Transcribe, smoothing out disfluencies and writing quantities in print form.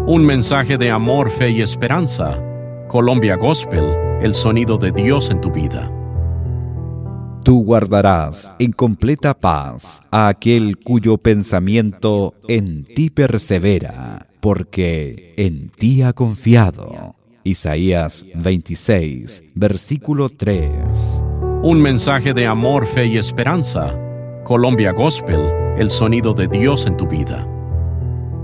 Un mensaje de amor, fe y esperanza. Colombia Gospel, el sonido de Dios en tu vida. Tú guardarás en completa paz a aquel cuyo pensamiento en ti persevera, porque en ti ha confiado. Isaías 26, versículo 3. Un mensaje de amor, fe y esperanza. Colombia Gospel, el sonido de Dios en tu vida.